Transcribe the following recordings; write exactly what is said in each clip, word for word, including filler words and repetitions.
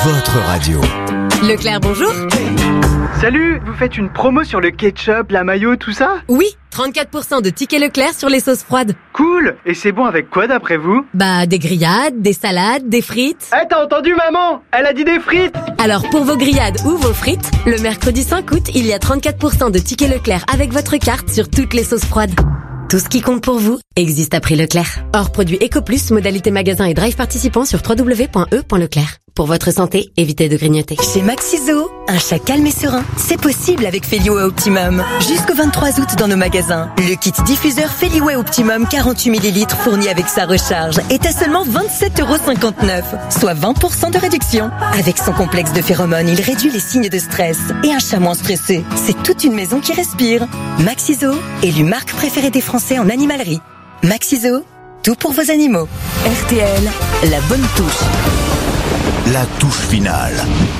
Votre radio. Leclerc, bonjour. Salut, vous faites une promo sur le ketchup, la mayo, tout ça ? Oui, trente-quatre pour cent de tickets Leclerc sur les sauces froides. Cool. Et c'est bon avec quoi d'après vous ? Bah, des grillades, des salades, des frites. Eh, t'as entendu maman ? Elle a dit des frites ! Alors pour vos grillades ou vos frites, le mercredi cinq août, il y a trente-quatre pour cent de tickets Leclerc avec votre carte sur toutes les sauces froides. Tout ce qui compte pour vous existe à prix Leclerc. Hors produit EcoPlus, modalité magasin et drive participant sur w w w point e point leclerc. Pour votre santé, évitez de grignoter. Chez Maxiso, un chat calme et serein, c'est possible avec Feliway Optimum. Jusqu'au vingt-trois août dans nos magasins. Le kit diffuseur Feliway Optimum quarante-huit millilitres fourni avec sa recharge est à seulement vingt-sept euros cinquante-neuf, soit vingt pour cent de réduction. Avec son complexe de phéromones, il réduit les signes de stress. Et un chat moins stressé, c'est toute une maison qui respire. Maxiso, élu marque préférée des Français en animalerie. Maxiso, tout pour vos animaux. R T L, la bonne touche. La touche finale.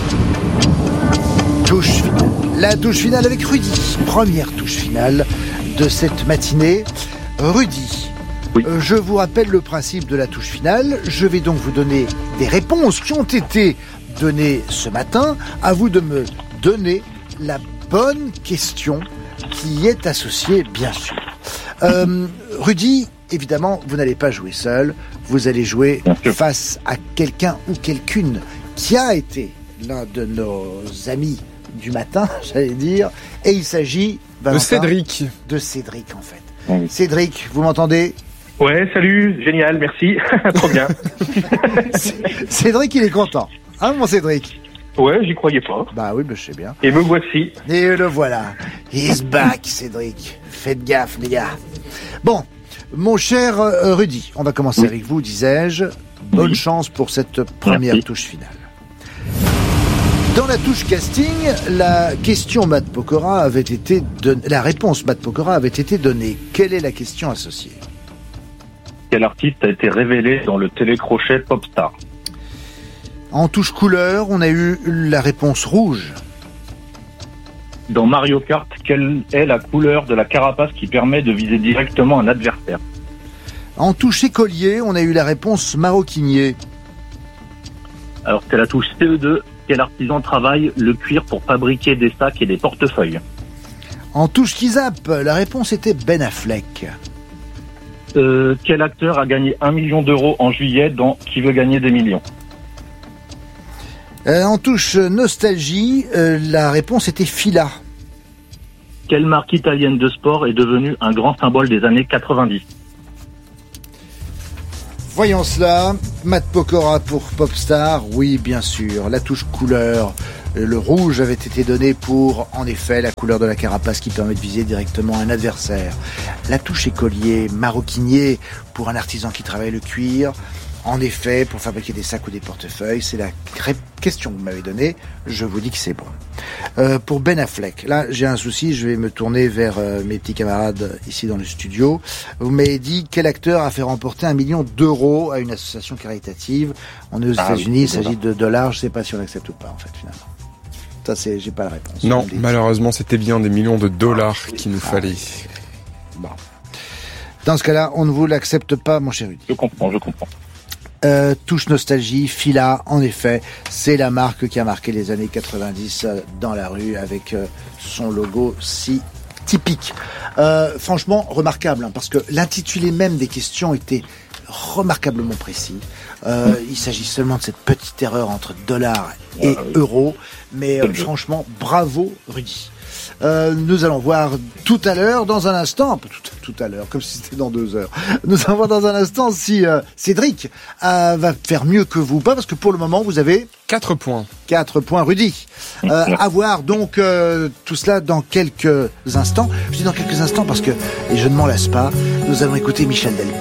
Touche finale. La touche finale avec Rudy. Première touche finale de cette matinée. Rudy, oui. euh, je vous rappelle le principe de la touche finale. Je vais donc vous donner des réponses qui ont été données ce matin. À vous de me donner la bonne question qui y est associée, bien sûr. Euh, Rudy, évidemment, vous n'allez pas jouer seul. Vous allez jouer face à quelqu'un ou quelqu'une qui a été l'un de nos amis du matin, j'allais dire. Et il s'agit Valentin, de Cédric. De Cédric, en fait. Oui. Cédric, vous m'entendez ? Ouais, salut, génial, merci. Trop bien. Cédric, il est content. Hein, mon Cédric ? Ouais, j'y croyais pas. Bah oui, bah, je sais bien. Et me voici. Et le voilà. He's back, Cédric. Faites gaffe, les gars. Bon, mon cher euh, Rudy, on va commencer oui. avec vous, disais-je. Bonne oui. chance pour cette première Merci. touche finale. Dans la touche casting, la question Matt Pokora avait été don... la réponse Matt Pokora avait été donnée. Quelle est la question associée ? Quel artiste a été révélé dans le télécrochet Popstar ? En touche couleur, on a eu la réponse rouge. Dans Mario Kart, quelle est la couleur de la carapace qui permet de viser directement un adversaire ? En touche écolier, on a eu la réponse maroquinier. Alors c'est la touche C E deux. Quel artisan travaille le cuir pour fabriquer des sacs et des portefeuilles ? En touche qui zappe, la réponse était Ben Affleck. Euh, quel acteur a gagné un million d'euros en juillet dans Qui veut gagner des millions ? Euh, en touche nostalgie, euh, la réponse était Fila. Quelle marque italienne de sport est devenue un grand symbole des années quatre-vingt-dix ? Voyons cela. Matt Pokora pour Popstar, oui bien sûr. La touche couleur, le rouge avait été donné pour, en effet, la couleur de la carapace qui permet de viser directement un adversaire. La touche écolier, maroquinier, pour un artisan qui travaille le cuir. En effet, pour fabriquer des sacs ou des portefeuilles, c'est la question que vous m'avez donnée. Je vous dis que c'est bon. Euh, pour Ben Affleck, là, j'ai un souci. Je vais me tourner vers euh, mes petits camarades ici dans le studio. Vous m'avez dit quel acteur a fait remporter un million d'euros à une association caritative. On est aux ah, États-Unis. Oui, il s'agit de dollars. Je sais pas si on accepte ou pas, en fait, finalement. Ça, c'est, j'ai pas la réponse. Non, malheureusement, c'était bien des millions de dollars ah, qu'il nous ah, fallait. Bon. Dans ce cas-là, on ne vous l'accepte pas, mon cher Rudy. Je comprends, je comprends. Euh, touche nostalgie, Fila, en effet, c'est la marque qui a marqué les années quatre-vingt-dix euh, dans la rue avec euh, son logo si typique. Euh, franchement, remarquable, hein, parce que l'intitulé même des questions était remarquablement précis. Euh, il s'agit seulement de cette petite erreur entre dollars et euros, mais euh, franchement, bravo Rudy. Euh, nous allons voir tout à l'heure, dans un instant, tout, tout à l'heure, comme si c'était dans deux heures. Nous allons voir dans un instant si euh, Cédric euh, va faire mieux que vous, pas parce que pour le moment vous avez quatre points. Quatre points, Rudy. Euh, à voir donc euh, tout cela dans quelques instants. Je dis dans quelques instants parce que, et je ne m'en lasse pas, nous allons écouter Michel Delpech.